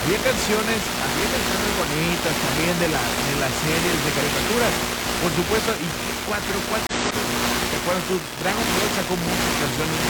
había canciones bonitas también de las series de caricaturas. Por supuesto, y ¿te acuerdas tú? Dragon Ball sacó muchas canciones